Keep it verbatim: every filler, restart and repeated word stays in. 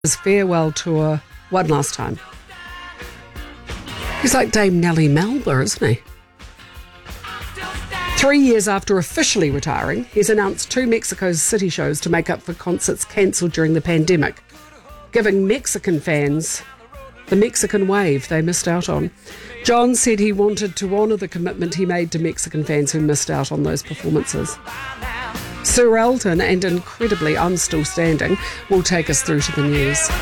his farewell tour one last time. He's like Dame Nellie Melba, isn't he? Three years after officially retiring, he's announced two Mexico City shows to make up for concerts cancelled during the pandemic, giving Mexican fans the Mexican wave they missed out on. John said he wanted to honour the commitment he made to Mexican fans who missed out on those performances. Sir Elton, and incredibly I'm Still Standing, will take us through to the news.